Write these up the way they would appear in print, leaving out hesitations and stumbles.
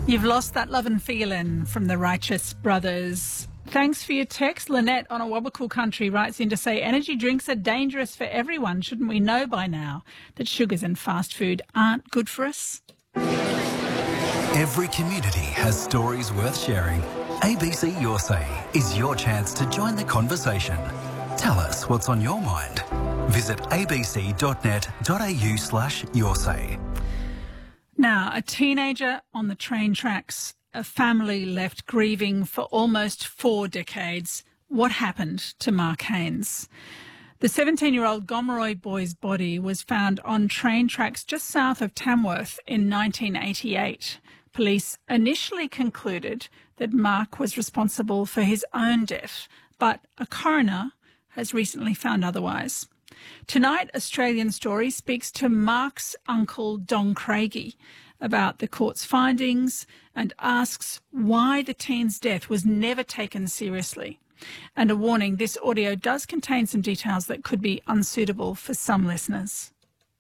You've lost that love and feeling from the Righteous Brothers. Thanks for your text. Lynette on a Wabakal country writes in to say, energy drinks are dangerous for everyone. Shouldn't we know by now that sugars and fast food aren't good for us? Every community has stories worth sharing. ABC Your Say is your chance to join the conversation. Tell us what's on your mind. Visit abc.net.au/yoursay. Now, a teenager on the train tracks, a family left grieving for almost 4 decades. What happened to Mark Haynes? The 17-year-old Gomeroi boy's body was found on train tracks just south of Tamworth in 1988. Police initially concluded that Mark was responsible for his own death, but a coroner has recently found otherwise. Tonight, Australian Story speaks to Mark's uncle, Don Craigie, about the court's findings and asks why the teen's death was never taken seriously. And a warning, this audio does contain some details that could be unsuitable for some listeners.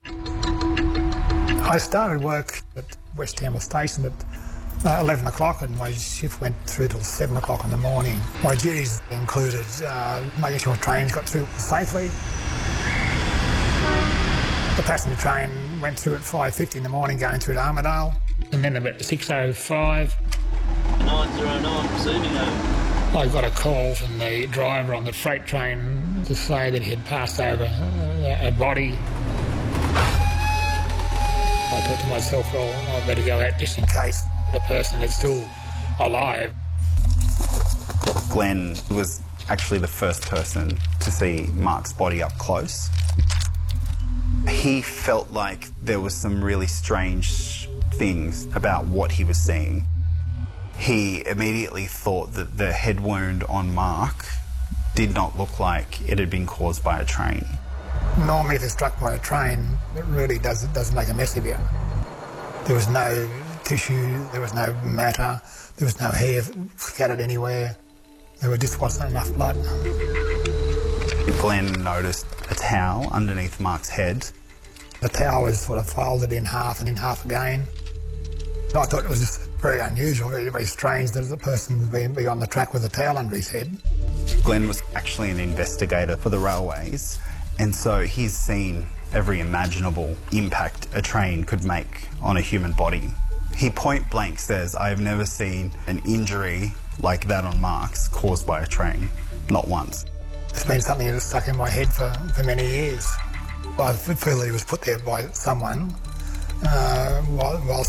I started work at West Tamworth Station at 11 o'clock and my shift went through till 7 o'clock in the morning. My duties included making sure trains got through safely. The passenger train went through at 5:50 in the morning going through to Armidale. And then about 6:05... 909, receiving over. I got a call from the driver on the freight train to say that he had passed over a body. I thought to myself, well, I better go out just in case the person is still alive. Glenn was actually the first person to see Mark's body up close. He felt like there was some really strange things about what he was seeing. He immediately thought that the head wound on Mark did not look like it had been caused by a train. Normally if you're struck by a train, it really does make a mess of you. There was no tissue, there was no matter, there was no hair scattered anywhere. There just wasn't enough blood. Glenn noticed a towel underneath Mark's head. The towel was sort of folded in half and in half again. I thought it was just very unusual, very strange that a person would be on the track with a towel under his head. Glenn was actually an investigator for the railways, and so he's seen every imaginable impact a train could make on a human body. He point blank says, I have never seen an injury like that on Mark's caused by a train, not once. It's been something that's stuck in my head for many years. I feel that he was put there by someone while